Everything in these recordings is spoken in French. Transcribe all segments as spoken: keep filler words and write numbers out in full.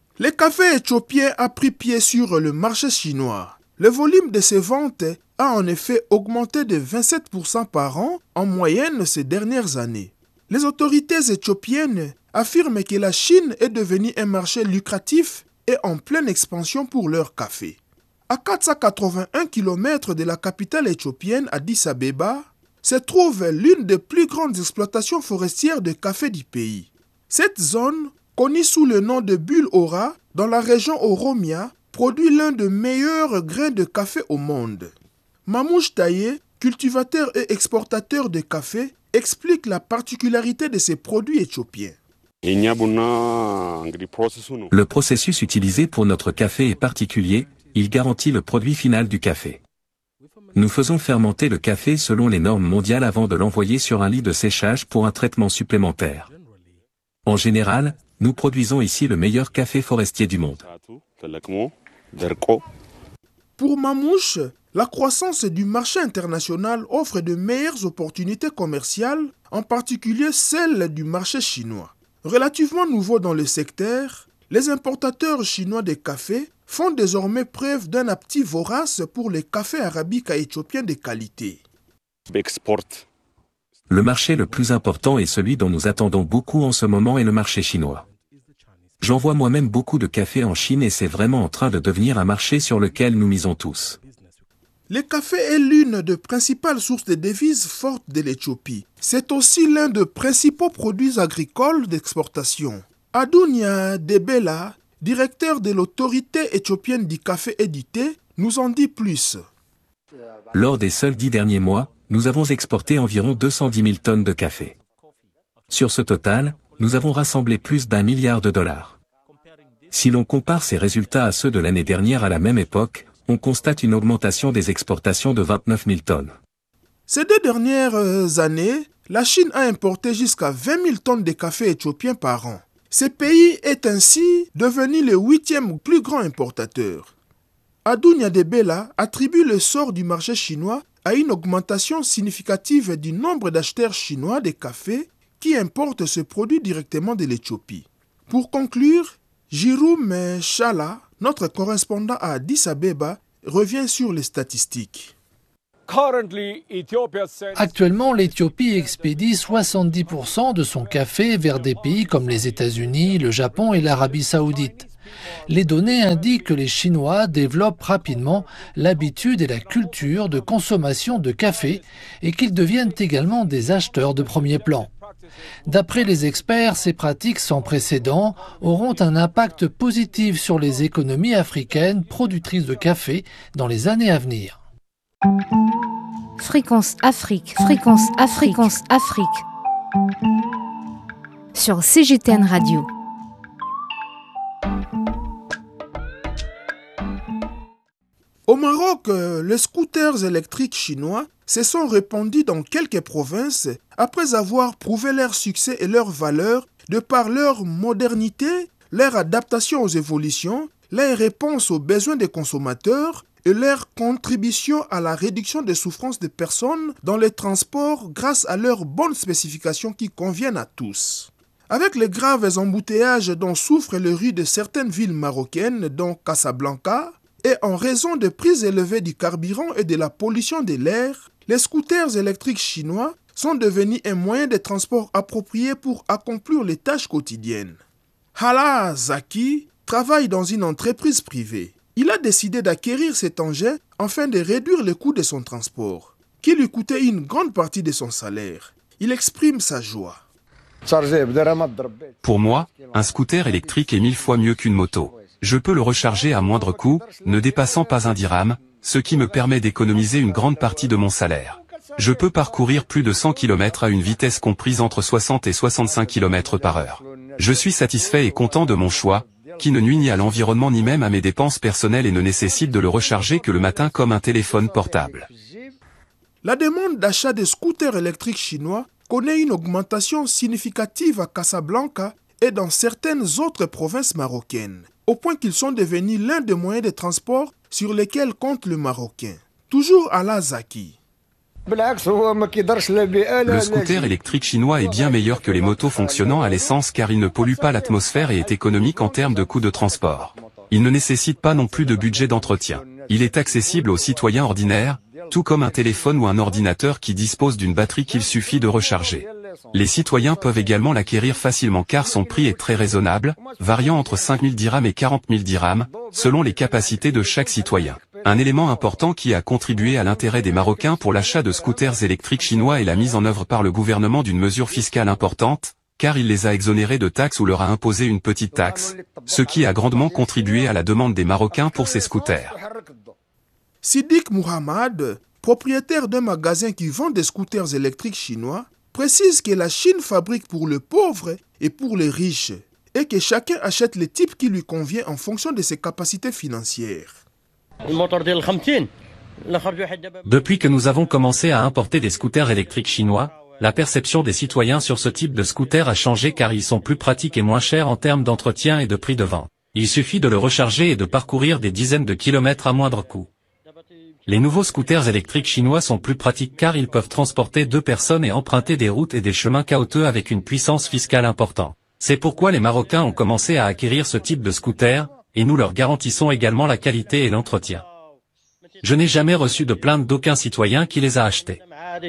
Le café éthiopien a pris pied sur le marché chinois. Le volume de ses ventes a en effet augmenté de vingt-sept pour cent par an en moyenne ces dernières années. Les autorités éthiopiennes affirment que la Chine est devenue un marché lucratif et en pleine expansion pour leur café. À quatre cent quatre-vingt-un kilomètres de la capitale éthiopienne, Addis Abeba, se trouve l'une des plus grandes exploitations forestières de café du pays. Cette zone, connue sous le nom de Bulle Ora, dans la région Oromia, produit l'un des meilleurs grains de café au monde. Mamouche Taye, cultivateur et exportateur de café, explique la particularité de ces produits éthiopiens. Le processus utilisé pour notre café est particulier, il garantit le produit final du café. Nous faisons fermenter le café selon les normes mondiales avant de l'envoyer sur un lit de séchage pour un traitement supplémentaire. En général, nous produisons ici le meilleur café forestier du monde. Pour Mamouche, la croissance du marché international offre de meilleures opportunités commerciales, en particulier celle du marché chinois. Relativement nouveau dans le secteur, les importateurs chinois de café font désormais preuve d'un appétit vorace pour les cafés arabiques éthiopiens de qualité. Le marché le plus important et celui dont nous attendons beaucoup en ce moment est le marché chinois. J'envoie moi-même beaucoup de café en Chine et c'est vraiment en train de devenir un marché sur lequel nous misons tous. Le café est l'une des principales sources de devises fortes de l'Éthiopie. C'est aussi l'un des principaux produits agricoles d'exportation. Adounia Debela, directeur de l'autorité éthiopienne du café et du thé, nous en dit plus. Lors des seuls dix derniers mois, nous avons exporté environ deux cent dix mille tonnes de café. Sur ce total, nous avons rassemblé plus d'un milliard de dollars. Si l'on compare ces résultats à ceux de l'année dernière à la même époque, on constate une augmentation des exportations de vingt-neuf mille tonnes. Ces deux dernières années, la Chine a importé jusqu'à vingt mille tonnes de café éthiopien par an. Ce pays est ainsi devenu le huitième plus grand importateur. Adounia Debela attribue le sort du marché chinois à une augmentation significative du nombre d'acheteurs chinois de café qui importent ce produit directement de l'Éthiopie. Pour conclure, Jérôme Chala, notre correspondant à Addis Abeba, revient sur les statistiques. Actuellement, l'Éthiopie expédie soixante-dix pour cent de son café vers des pays comme les États-Unis, le Japon et l'Arabie saoudite. Les données indiquent que les Chinois développent rapidement l'habitude et la culture de consommation de café et qu'ils deviennent également des acheteurs de premier plan. D'après les experts, ces pratiques sans précédent auront un impact positif sur les économies africaines productrices de café dans les années à venir. Fréquence Afrique, Fréquence Afrique, Fréquence Afrique. Sur C G T N Radio. Au Maroc, les scooters électriques chinois se sont répandus dans quelques provinces après avoir prouvé leur succès et leur valeur de par leur modernité, leur adaptation aux évolutions, leur réponse aux besoins des consommateurs et leur contribution à la réduction des souffrances des personnes dans les transports grâce à leurs bonnes spécifications qui conviennent à tous. Avec les graves embouteillages dont souffrent les rues de certaines villes marocaines, dont Casablanca, et en raison de prix élevés du carburant et de la pollution de l'air, les scooters électriques chinois sont devenus un moyen de transport approprié pour accomplir les tâches quotidiennes. Hala Zaki travaille dans une entreprise privée. Il a décidé d'acquérir cet engin afin de réduire le coût de son transport, qui lui coûtait une grande partie de son salaire. Il exprime sa joie. Pour moi, un scooter électrique est mille fois mieux qu'une moto. Je peux le recharger à moindre coût, ne dépassant pas un dirham, ce qui me permet d'économiser une grande partie de mon salaire. Je peux parcourir plus de cent kilomètres à une vitesse comprise entre soixante et soixante-cinq kilomètres par heure. Je suis satisfait et content de mon choix, qui ne nuit ni à l'environnement ni même à mes dépenses personnelles et ne nécessite de le recharger que le matin comme un téléphone portable. La demande d'achat de scooters électriques chinois connaît une augmentation significative à Casablanca et dans certaines autres provinces marocaines, au point qu'ils sont devenus l'un des moyens de transport sur lesquels compte le Marocain. Toujours à la Zaki. Le scooter électrique chinois est bien meilleur que les motos fonctionnant à l'essence car il ne pollue pas l'atmosphère et est économique en termes de coûts de transport. Il ne nécessite pas non plus de budget d'entretien. Il est accessible aux citoyens ordinaires, tout comme un téléphone ou un ordinateur qui dispose d'une batterie qu'il suffit de recharger. Les citoyens peuvent également l'acquérir facilement car son prix est très raisonnable, variant entre cinq mille dirhams et quarante mille dirhams, selon les capacités de chaque citoyen. Un élément important qui a contribué à l'intérêt des Marocains pour l'achat de scooters électriques chinois est la mise en œuvre par le gouvernement d'une mesure fiscale importante, car il les a exonérés de taxes ou leur a imposé une petite taxe, ce qui a grandement contribué à la demande des Marocains pour ces scooters. Siddiq Mohamed, propriétaire d'un magasin qui vend des scooters électriques chinois, précise que la Chine fabrique pour le pauvre et pour les riches, et que chacun achète le type qui lui convient en fonction de ses capacités financières. Depuis que nous avons commencé à importer des scooters électriques chinois, la perception des citoyens sur ce type de scooter a changé car ils sont plus pratiques et moins chers en termes d'entretien et de prix de vente. Il suffit de le recharger et de parcourir des dizaines de kilomètres à moindre coût. Les nouveaux scooters électriques chinois sont plus pratiques car ils peuvent transporter deux personnes et emprunter des routes et des chemins caouteux avec une puissance fiscale importante. C'est pourquoi les Marocains ont commencé à acquérir ce type de scooter, et nous leur garantissons également la qualité et l'entretien. Je n'ai jamais reçu de plainte d'aucun citoyen qui les a achetés.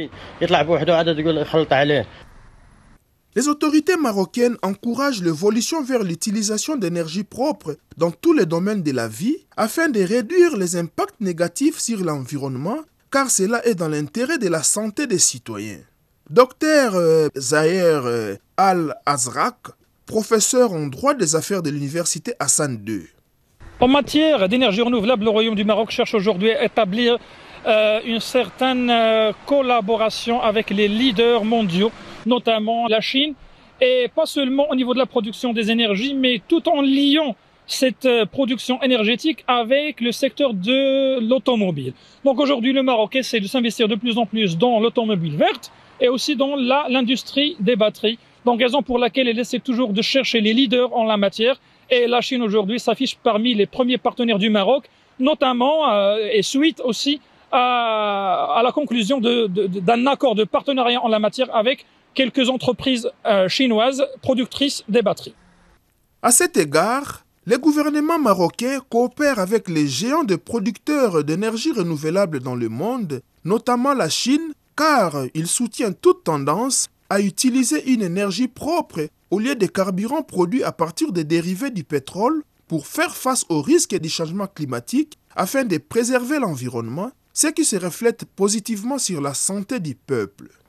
Les autorités marocaines encouragent l'évolution vers l'utilisation d'énergie propre dans tous les domaines de la vie afin de réduire les impacts négatifs sur l'environnement, car cela est dans l'intérêt de la santé des citoyens. Docteur euh, Zahir euh, Al-Azraq, professeur en droit des affaires de l'université Hassan deux. En matière d'énergie renouvelable, le Royaume du Maroc cherche aujourd'hui à établir euh, une certaine euh, collaboration avec les leaders mondiaux, notamment la Chine, et pas seulement au niveau de la production des énergies, mais tout en liant cette euh, production énergétique avec le secteur de l'automobile. Donc aujourd'hui, le Maroc essaie de s'investir de plus en plus dans l'automobile verte et aussi dans la, l'industrie des batteries. Donc raison pour laquelle elle essaie toujours de chercher les leaders en la matière. Et la Chine aujourd'hui s'affiche parmi les premiers partenaires du Maroc, notamment euh, et suite aussi à, à la conclusion de, de, d'un accord de partenariat en la matière avec quelques entreprises euh, chinoises productrices des batteries. À cet égard, les gouvernements marocains coopèrent avec les géants de producteurs d'énergie renouvelable dans le monde, notamment la Chine, car ils soutiennent toute tendance à utiliser une énergie propre au lieu des carburants produits à partir des dérivés du pétrole pour faire face aux risques du changement climatique afin de préserver l'environnement, ce qui se reflète positivement sur la santé du peuple.